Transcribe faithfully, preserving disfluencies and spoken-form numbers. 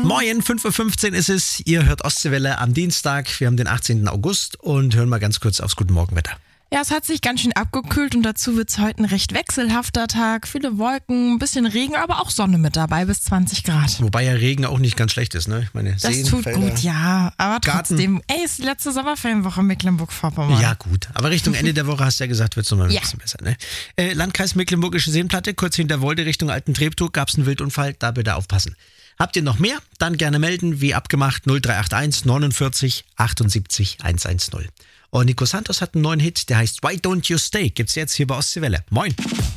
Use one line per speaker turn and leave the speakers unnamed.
Moin, fünf Uhr fünfzehn ist es. Ihr hört Ostseewelle am Dienstag. Wir haben den achtzehnten August und hören mal ganz kurz aufs Guten Morgenwetter.
Ja, es hat sich ganz schön abgekühlt und dazu wird es heute ein recht wechselhafter Tag. Viele Wolken, ein bisschen Regen, aber auch Sonne mit dabei, bis zwanzig Grad.
Wobei ja Regen auch nicht ganz schlecht ist, ne? Ich meine,
Das
Seen,
tut
Felder,
gut, ja. Aber
Garten.
trotzdem, ey, ist die letzte Sommerferienwoche in Mecklenburg-Vorpommern.
Ja gut, aber Richtung Ende der Woche hast du ja gesagt, wird es nochmal ein
Ja.
bisschen besser. Ne? Äh, Landkreis Mecklenburgische Seenplatte, kurz hinter Wolde Richtung Alten Treptow, gab es einen Wildunfall, da bitte aufpassen. Habt ihr noch mehr? Dann gerne melden, wie abgemacht, null drei acht eins neunundvierzig achtundsiebzig hundertzehn. Und Nico Santos hat einen neuen Hit, der heißt Why Don't You Stay, gibt's jetzt hier bei Ostseewelle. Moin!